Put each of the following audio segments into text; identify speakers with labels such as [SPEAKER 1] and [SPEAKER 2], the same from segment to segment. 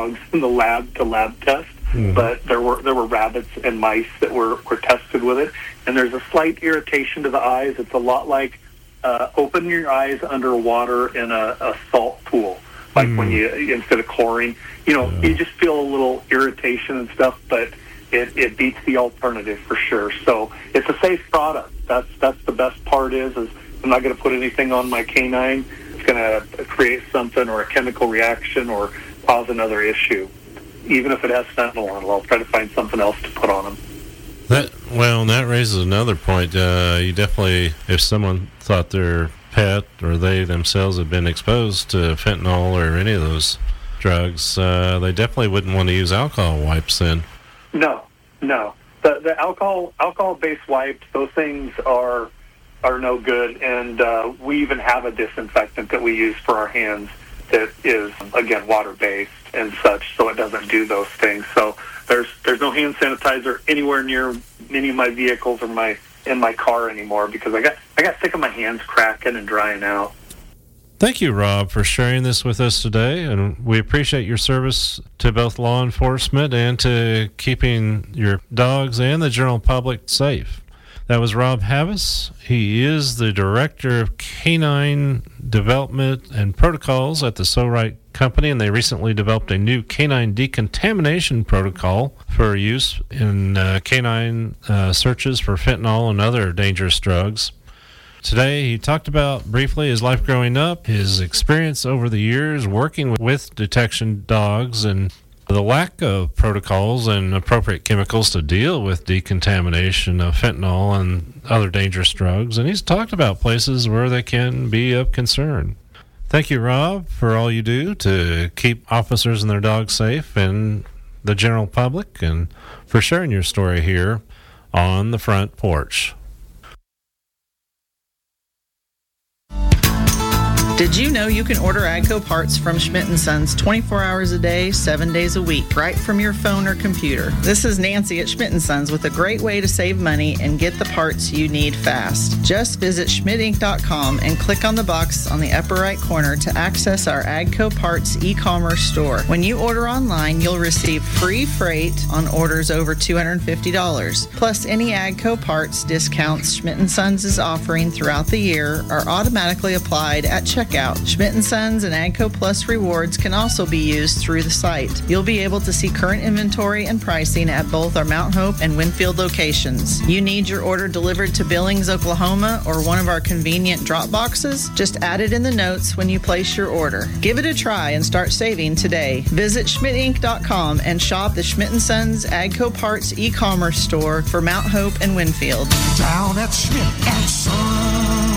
[SPEAKER 1] dogs in the lab to lab test, but there were rabbits and mice that were tested with it, and there's a slight irritation to the eyes. It's a lot like open your eyes underwater in a salt pool, like when you, instead of chlorine, you just feel a little irritation and stuff, but it beats the alternative for sure. So it's a safe product. That's the best part is I'm not going to put anything on my canine. It's going to create something or a chemical reaction or cause another issue. Even if it has fentanyl on it, I'll try to find something else to put on them.
[SPEAKER 2] That raises another point. You definitely, if someone thought their pet or they themselves had been exposed to fentanyl or any of those drugs, they definitely wouldn't want to use alcohol wipes then.
[SPEAKER 1] No. The alcohol-based wipes, those things are no good, and we even have a disinfectant that we use for our hands that is, again, water-based and such, so it doesn't do those things. So there's no hand sanitizer anywhere near any of my vehicles or in my car anymore because I got sick of my hands cracking and drying out.
[SPEAKER 2] Thank you, Rob, for sharing this with us today, and we appreciate your service to both law enforcement and to keeping your dogs and the general public safe. That was Rob Havas. He is the Director of Canine Development and Protocols at the So-Right Company, and they recently developed a new canine decontamination protocol for use in canine searches for fentanyl and other dangerous drugs. Today, he talked about briefly his life growing up, his experience over the years working with detection dogs, and the lack of protocols and appropriate chemicals to deal with decontamination of fentanyl and other dangerous drugs. And he's talked about places where they can be of concern. Thank you, Rob, for all you do to keep officers and their dogs safe and the general public, and for sharing your story here on the Front Porch.
[SPEAKER 3] Did you know you can order AGCO parts from Schmidt & Sons 24 hours a day, 7 days a week, right from your phone or computer? This is Nancy at Schmidt & Sons with a great way to save money and get the parts you need fast. Just visit schmidtinc.com and click on the box on the upper right corner to access our AGCO parts e-commerce store. When you order online, you'll receive free freight on orders over $250. Plus, any AGCO parts discounts Schmidt & Sons is offering throughout the year are automatically applied at checkout. Schmidt & Sons and AGCO Plus rewards can also be used through the site. You'll be able to see current inventory and pricing at both our Mount Hope and Winfield locations. You need your order delivered to Billings, Oklahoma, or one of our convenient drop boxes? Just add it in the notes when you place your order. Give it a try and start saving today. Visit schmidtinc.com and shop the Schmidt & Sons AGCO Parts e-commerce store for Mount Hope and Winfield.
[SPEAKER 4] Down at Schmidt & Sons.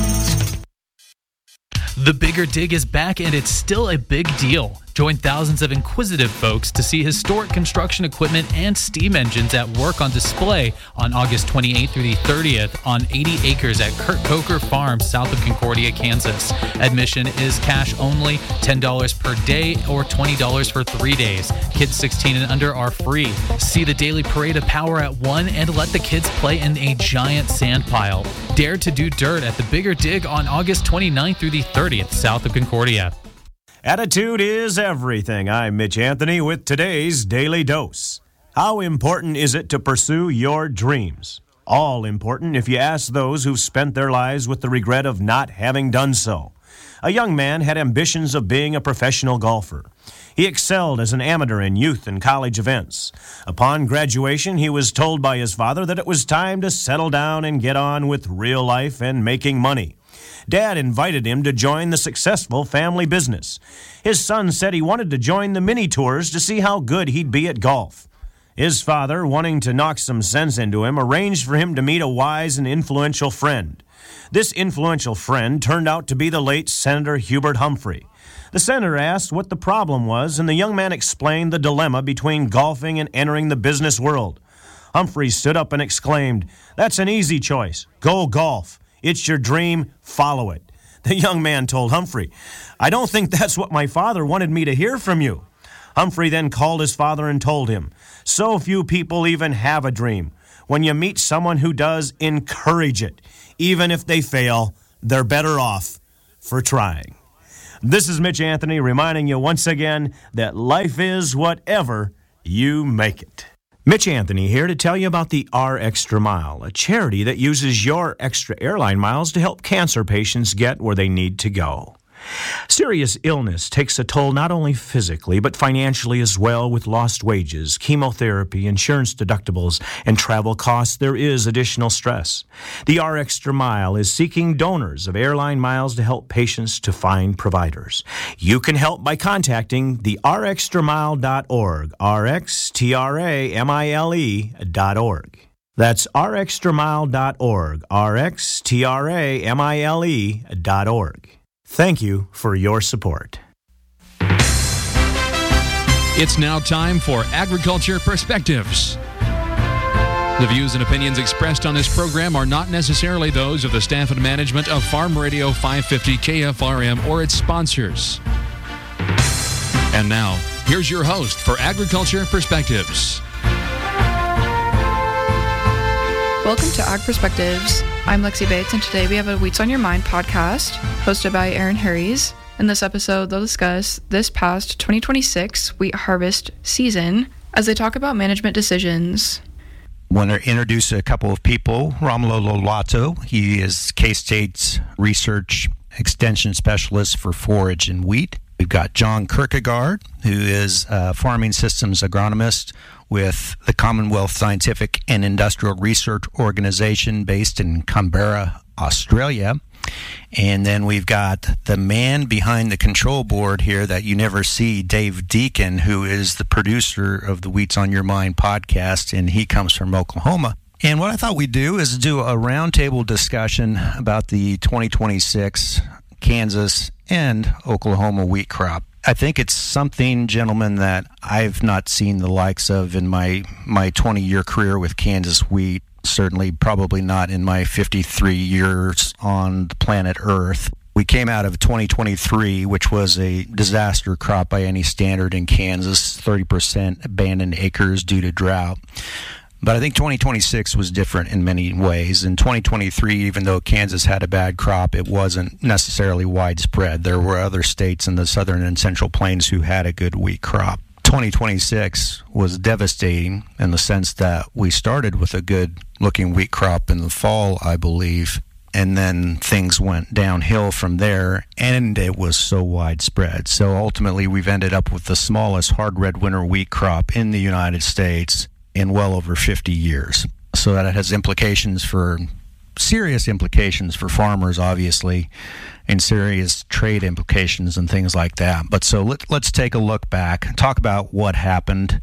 [SPEAKER 5] The Bigger Dig is back, and it's still a big deal. Join thousands of inquisitive folks to see historic construction equipment and steam engines at work on display on August 28th through the 30th on 80 acres at Kurt Coker Farm, south of Concordia, Kansas. Admission is cash only, $10 per day or $20 for 3 days. Kids 16 and under are free. See the daily parade of power at 1 and let the kids play in a giant sand pile. Dare to do dirt at the Bigger Dig on August 29th through the 30th, south of Concordia.
[SPEAKER 6] Attitude is everything. I'm Mitch Anthony with today's Daily Dose. How important is it to pursue your dreams? All important if you ask those who've spent their lives with the regret of not having done so. A young man had ambitions of being a professional golfer. He excelled as an amateur in youth and college events. Upon graduation, he was told by his father that it was time to settle down and get on with real life and making money. Dad invited him to join the successful family business. His son said he wanted to join the mini tours to see how good he'd be at golf. His father, wanting to knock some sense into him, arranged for him to meet a wise and influential friend. This influential friend turned out to be the late Senator Hubert Humphrey. The senator asked what the problem was, and the young man explained the dilemma between golfing and entering the business world. Humphrey stood up and exclaimed, "That's an easy choice. Go golf. It's your dream. Follow it." The young man told Humphrey, "I don't think that's what my father wanted me to hear from you." Humphrey then called his father and told him, "So few people even have a dream. When you meet someone who does, encourage it. Even if they fail, they're better off for trying." This is Mitch Anthony reminding you once again that life is whatever you make it. Mitch Anthony here to tell you about the R Extra Mile, a charity that uses your extra airline miles to help cancer patients get where they need to go. Serious illness takes a toll not only physically, but financially as well, with lost wages, chemotherapy, insurance deductibles, and travel costs. There is additional stress. The R Extra Mile is seeking donors of airline miles to help patients to find providers. You can help by contacting the rxtramile.org, rxtramile.org. That's rxtramile.org, rxtramile.org. Thank you for your support.
[SPEAKER 7] It's now time for Agriculture Perspectives. The views and opinions expressed on this program are not necessarily those of the staff and management of Farm Radio 550 KFRM or its sponsors. And now, here's your host for Agriculture Perspectives.
[SPEAKER 8] Welcome to Ag Perspectives. I'm Lexi Bates, and today we have a Wheats on Your Mind podcast hosted by Aaron Harries. In this episode, they'll discuss this past 2026 wheat harvest season as they talk about management decisions.
[SPEAKER 9] I want to introduce a couple of people. Romulo Lolato, he is K-State's research extension specialist for forage and wheat. We've got John Kierkegaard, who is a farming systems agronomist with the Commonwealth Scientific and Industrial Research Organization based in Canberra, Australia. And then we've got the man behind the control board here that you never see, Dave Deacon, who is the producer of the Wheats on Your Mind podcast, and he comes from Oklahoma. And what I thought we'd do is do a roundtable discussion about the 2026 Kansas and Oklahoma wheat crop. I think it's something, gentlemen, that I've not seen the likes of in my 20-year career with Kansas wheat. Certainly, probably not in my 53 years on the planet Earth. We came out of 2023, which was a disaster crop by any standard in Kansas, 30% abandoned acres due to drought. But I think 2026 was different in many ways. In 2023, even though Kansas had a bad crop, it wasn't necessarily widespread. There were other states in the southern and central plains who had a good wheat crop. 2026 was devastating in the sense that we started with a good-looking wheat crop in the fall, I believe, and then things went downhill from there, and it was so widespread. So ultimately, we've ended up with the smallest hard red winter wheat crop in the United States in well over 50 years. So that has serious implications for farmers, obviously, and serious trade implications and things like that. But so let's take a look back, talk about what happened,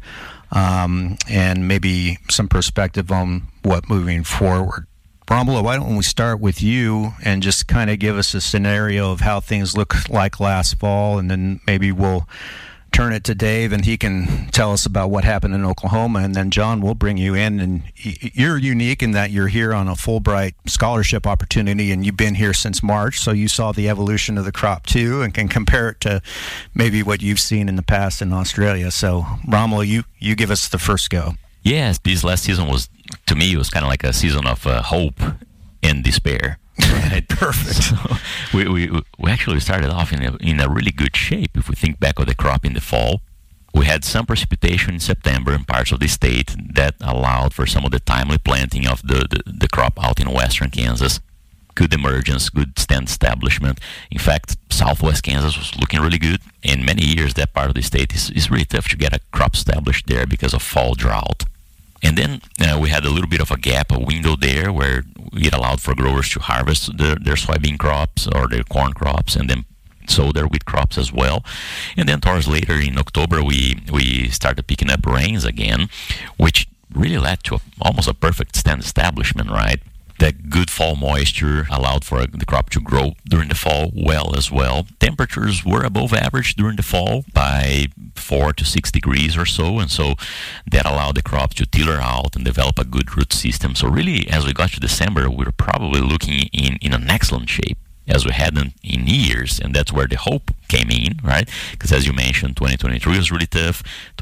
[SPEAKER 9] and maybe some perspective on what moving forward. Romulo, why don't we start with you and just kind of give us a scenario of how things look like last fall, and then maybe we'll turn it to Dave, and he can tell us about what happened in Oklahoma, and then John, we'll bring you in. And you're unique in that you're here on a Fulbright scholarship opportunity, and you've been here since March, so you saw the evolution of the crop too, and can compare it to maybe what you've seen in the past in Australia. So, Romulo, you give us the first go.
[SPEAKER 10] Yes, this last season was, to me, it was kind of like a season of hope and despair. Right.
[SPEAKER 9] Perfect.
[SPEAKER 10] So we actually started off in a really good shape. If we think back of the crop in the fall, we had some precipitation in September in parts of the state that allowed for some of the timely planting of the crop out in western Kansas. Good emergence, good stand establishment. In fact, southwest Kansas was looking really good. In many years, that part of the state is really tough to get a crop established there because of fall drought. And then we had a little bit of a gap, a window there where it allowed for growers to harvest their soybean crops or their corn crops and then sow their wheat crops as well. And then towards later in October, we started picking up rains again, which really led to almost a perfect stand establishment, right? That good fall moisture allowed for the crop to grow during the fall well as well. Temperatures were above average during the fall by 4 to 6 degrees or so, and so that allowed the crop to tiller out and develop a good root system. So really, as we got to December, we were probably looking in an excellent shape as we hadn't in years, and that's where the hope came in, right? Because as you mentioned, 2023 was really tough.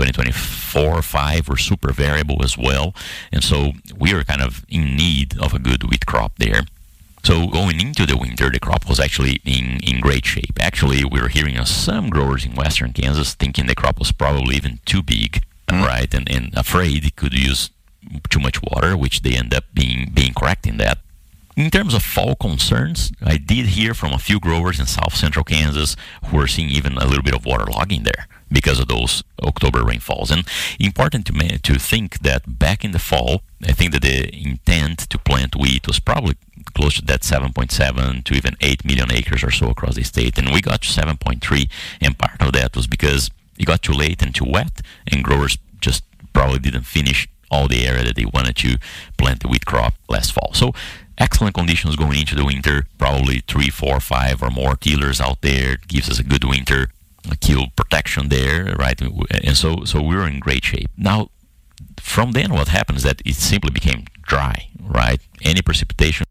[SPEAKER 10] 2024-5 were super variable as well, and so we were kind of in need of a good wheat crop there. So going into the winter, the crop was actually in great shape. Actually, we were hearing of some growers in western Kansas thinking the crop was probably even too big, right, and afraid it could use too much water, which they end up being correct in that. In terms of fall concerns, I did hear from a few growers in south central Kansas who are seeing even a little bit of waterlogging there because of those October rainfalls. And important to think that back in the fall, I think that the intent to plant wheat was probably close to that 7.7 to even 8 million acres or so across the state. And we got to 7.3, and part of that was because it got too late and too wet, and growers just probably didn't finish all the area that they wanted to plant the wheat crop last fall. So excellent conditions going into the winter, probably 3, 4, 5 or more tillers out there. It gives us a good winter kill protection there, right? And so we were in great shape. Now, from then what happened is that it simply became dry, right? Any precipitation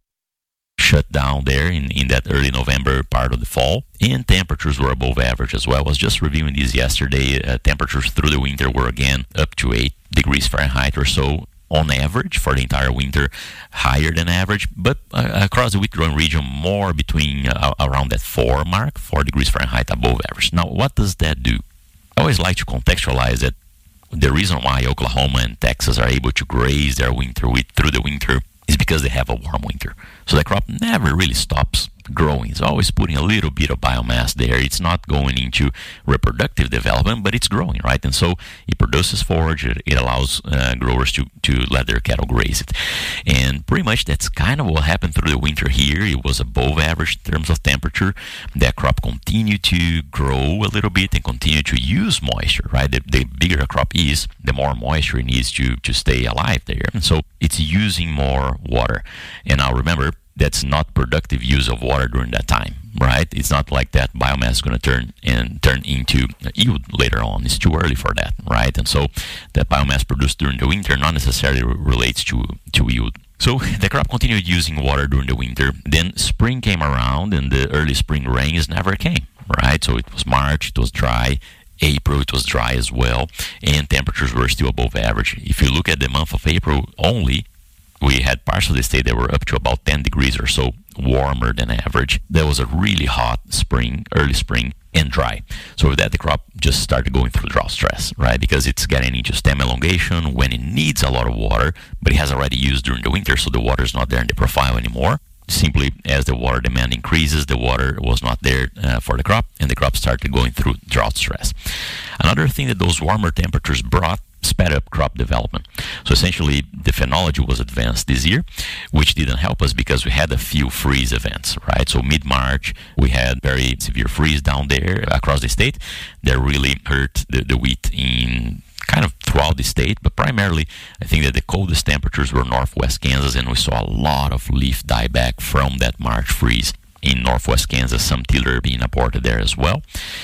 [SPEAKER 10] shut down there in that early November part of the fall, and temperatures were above average as well. I was just reviewing these yesterday. Temperatures through the winter were again up to 8 degrees Fahrenheit or so on average for the entire winter, higher than average, but across the wheat growing region more between around that 4 mark, 4 degrees Fahrenheit above average. Now, what does that do? I always like to contextualize that the reason why Oklahoma and Texas are able to graze their winter wheat through the winter is because they have a warm winter. So the crop never really stops growing. It's always putting a little bit of biomass there. It's not going into reproductive development, but it's growing, right? And so it produces forage. It allows growers to let their cattle graze it. And pretty much that's kind of what happened through the winter here. It was above average in terms of temperature. That crop continued to grow a little bit and continue to use moisture, right? The bigger a crop is, the more moisture it needs to stay alive there. And so it's using more water. And now remember, that's not productive use of water during that time, right? It's not like that biomass is going to turn into yield later on. It's too early for that, right? And so that biomass produced during the winter not necessarily relates to yield. So the crop continued using water during the winter. Then spring came around, and the early spring rains never came, right? So it was March, it was dry. April, it was dry as well, and temperatures were still above average. If you look at the month of April only, we had parts of the state that were up to about 10 degrees or so warmer than average. That was a really hot spring, early spring, and dry. So with that, the crop just started going through drought stress, right? Because it's getting into stem elongation when it needs a lot of water, but it has already used during the winter, so the water is not there in the profile anymore. Simply as the water demand increases, the water was not there for the crop, and the crop started going through drought stress. Another thing that those warmer temperatures brought sped up crop development. So essentially, the phenology was advanced this year, which didn't help us because we had a few freeze events, right? So mid-March, we had very severe freeze down there across the state that really hurt the wheat in kind of throughout the state, but primarily I think that the coldest temperatures were northwest Kansas, and we saw a lot of leaf dieback from that March freeze in northwest Kansas, some tiller being aborted there as well.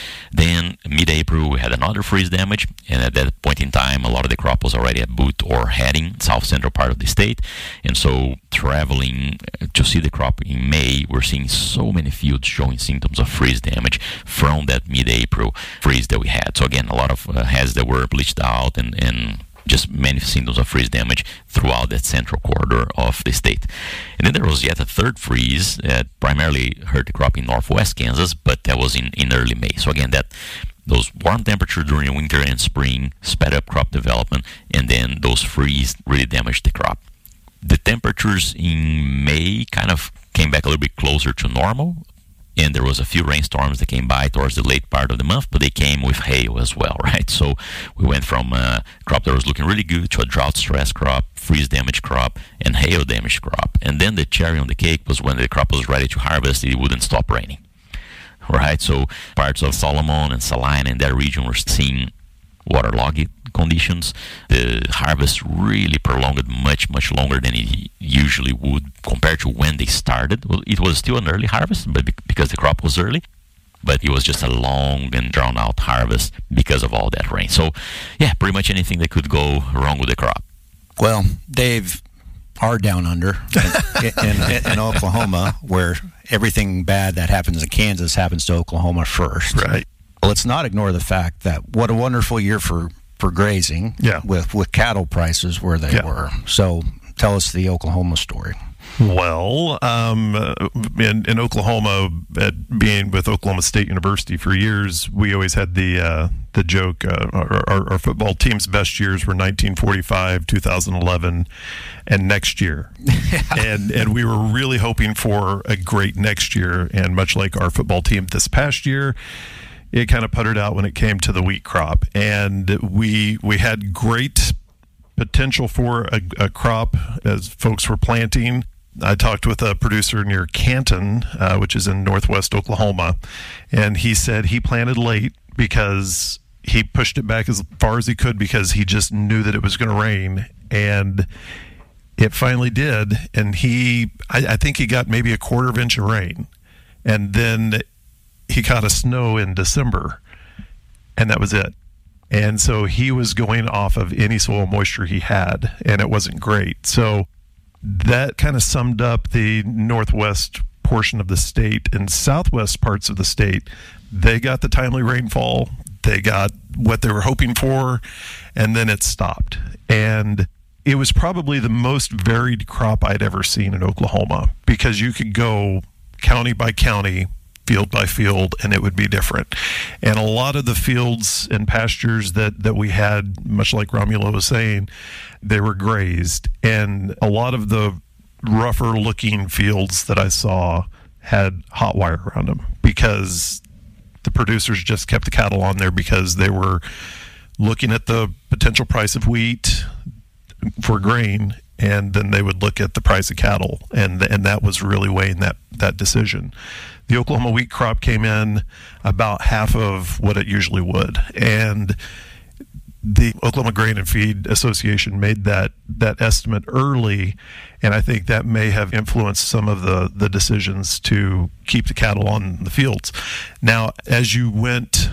[SPEAKER 10] Then mid-April we had another freeze damage, and at that point in time a lot of the crop was already at boot or heading south central part of the state, and so traveling to see the crop in May, we're seeing so many fields showing symptoms of freeze damage from that mid-April freeze that we had. So again, a lot of heads that were bleached out and just many symptoms of freeze damage throughout that central corridor of the state. And then there was yet a third freeze that primarily hurt the crop in northwest Kansas, but that was in early May. So again, those warm temperatures during the winter and spring sped up crop development, and then those freeze really damaged the crop. The temperatures in May kind of came back a little bit closer to normal, and there was a few rainstorms that came by towards the late part of the month, but they came with hail as well, right? So we went from a crop that was looking really good to a drought-stressed crop, freeze-damaged crop, and hail-damaged crop. And then the cherry on the cake was when the crop was ready to harvest, it wouldn't stop raining, right? So parts of Solomon and Salina in that region were seeing waterlogged conditions. The harvest really prolonged much longer than it usually would compared to when they started. Well, it was still an early harvest, but because the crop was early, but it was just a long and drawn out harvest because of all that rain. So yeah, pretty much anything that could go wrong with the crop.
[SPEAKER 9] Well, Dave, our down under in Oklahoma, where everything bad that happens in Kansas happens to Oklahoma first.
[SPEAKER 11] Right.
[SPEAKER 9] Let's not ignore the fact that what a wonderful year for grazing with cattle prices where they were. So tell us the Oklahoma story.
[SPEAKER 11] Well, in Oklahoma, being with Oklahoma State University for years, we always had the joke. Our football team's best years were 1945, 2011, and next year. and we were really hoping for a great next year. And much like our football team this past year, it kind of puttered out when it came to the wheat crop. And we had great potential for a crop as folks were planting. I talked with a producer near Canton, which is in northwest Oklahoma, and he said he planted late because he pushed it back as far as he could because he just knew that it was going to rain, and it finally did. And I think he got maybe a quarter of an inch of rain, and then he caught a snow in December, and that was it. And so he was going off of any soil moisture he had, and it wasn't great. So that kind of summed up the northwest portion of the state. And southwest parts of the state, they got the timely rainfall, they got what they were hoping for, and then it stopped. And it was probably the most varied crop I'd ever seen in Oklahoma, because you could go county by county, field by field, and it would be different. And a lot of the fields and pastures that we had, much like Romulo was saying, they were grazed. And a lot of the rougher looking fields that I saw had hot wire around them because the producers just kept the cattle on there because they were looking at the potential price of wheat for grain, and then they would look at the price of cattle, and that was really weighing that decision. The Oklahoma wheat crop came in about half of what it usually would, and the Oklahoma Grain and Feed Association made that estimate early, and I think that may have influenced some of the decisions to keep the cattle on the fields. Now, as you went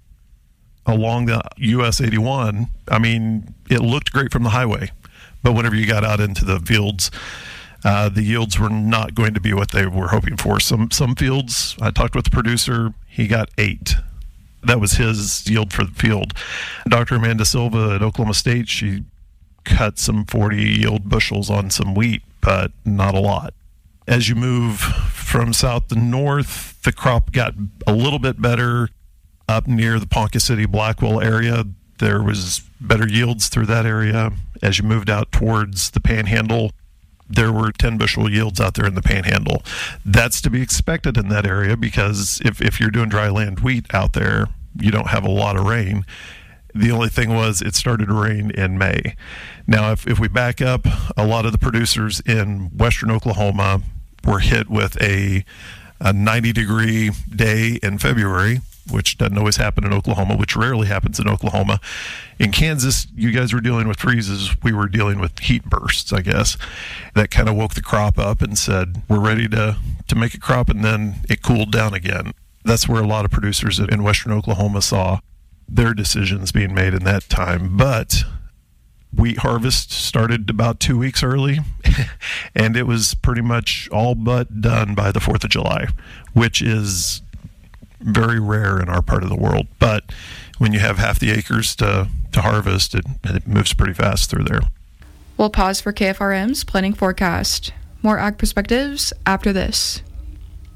[SPEAKER 11] along the US 81, I mean, it looked great from the highway, but whenever you got out into the fields, the yields were not going to be what they were hoping for. Some fields, I talked with the producer, he got 8. That was his yield for the field. Dr. Amanda Silva at Oklahoma State, she cut some 40 yield bushels on some wheat, but not a lot. As you move from south to north, the crop got a little bit better up near the Ponca City, Blackwell area. There was better yields through that area. As you moved out towards the Panhandle, there were 10 bushel yields out there in the Panhandle. That's to be expected in that area because if you're doing dry land wheat out there, you don't have a lot of rain. The only thing was it started to rain in May. Now, if we back up, a lot of the producers in western Oklahoma were hit with a 90-degree day in February, which doesn't always happen in Oklahoma, which rarely happens in Oklahoma. In Kansas, you guys were dealing with freezes. We were dealing with heat bursts, I guess. That kind of woke the crop up and said, we're ready to make a crop, and then it cooled down again. That's where a lot of producers in western Oklahoma saw their decisions being made in that time. But wheat harvest started about 2 weeks early, and it was pretty much all but done by the 4th of July, which is very rare in our part of the world. But when you have half the acres to harvest, it moves pretty fast through there.
[SPEAKER 8] We'll pause for KFRM's planning forecast. More Ag Perspectives after this.